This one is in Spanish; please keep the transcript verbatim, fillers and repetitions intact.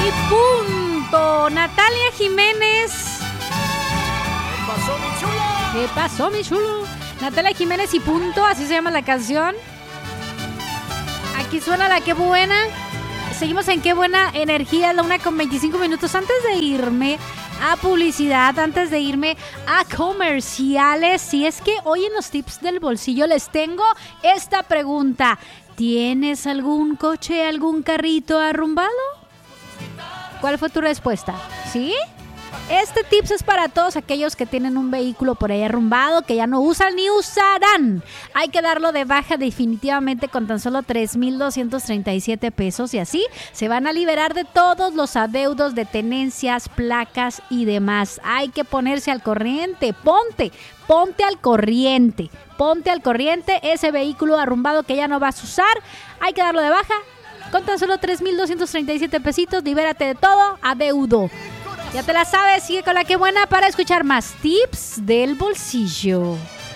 Y punto. Natalia Jiménez. ¿Qué pasó, mi chula? ¿Qué pasó, mi chulo? Natalia Jiménez y punto, así se llama la canción. Aquí suena la Qué Buena. Seguimos en Qué Buena Energía, la una con veinticinco minutos. Antes de irme a publicidad, antes de irme a comerciales, si es que hoy en los tips del bolsillo les tengo esta pregunta. ¿Tienes algún coche, algún carrito arrumbado? ¿Cuál fue tu respuesta? ¿Sí? Este tips es para todos aquellos que tienen un vehículo por ahí arrumbado, que ya no usan ni usarán. Hay que darlo de baja definitivamente con tan solo tres mil doscientos treinta y siete pesos y así se van a liberar de todos los adeudos de tenencias, placas y demás. Hay que ponerse al corriente. Ponte, ponte al corriente. Ponte al corriente ese vehículo arrumbado que ya no vas a usar. Hay que darlo de baja con tan solo tres mil doscientos treinta y siete pesitos. Libérate de todo adeudo. Ya te la sabes, sigue con la Qué Buena para escuchar más tips del bolsillo.